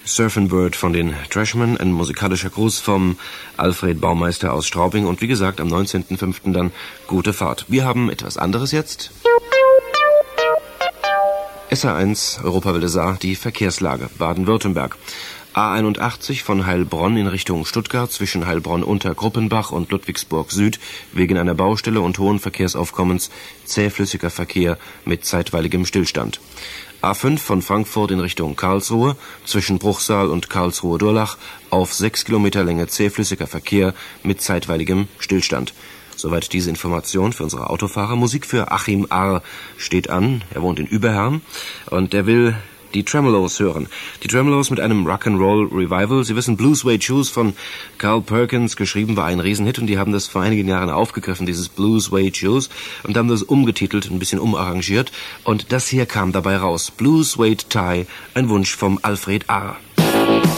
Surfin' Bird von den Trashmen, ein musikalischer Gruß vom Alfred Baumeister aus Straubing und wie gesagt am 19.05. dann gute Fahrt. Wir haben etwas anderes jetzt. SR1 Europawelle Saar, die Verkehrslage Baden-Württemberg. A81 von Heilbronn in Richtung Stuttgart zwischen Heilbronn-Untergruppenbach und Ludwigsburg Süd wegen einer Baustelle und hohen Verkehrsaufkommens zähflüssiger Verkehr mit zeitweiligem Stillstand. A5 von Frankfurt in Richtung Karlsruhe zwischen Bruchsal und Karlsruhe-Durlach auf 6 Kilometer Länge zähflüssiger Verkehr mit zeitweiligem Stillstand. Soweit diese Information für unsere Autofahrer. Musik für Achim Ahr steht an. Er wohnt in Überherm und er will die Tremolos hören. Die Tremolos mit einem Rock'n'Roll Revival. Sie wissen, Blue Suede Shoes von Carl Perkins geschrieben war ein Riesenhit und die haben das vor einigen Jahren aufgegriffen, dieses Blue Suede Shoes, und haben das umgetitelt, ein bisschen umarrangiert und das hier kam dabei raus. Blue Suede Tie, ein Wunsch vom Alfred Ahr.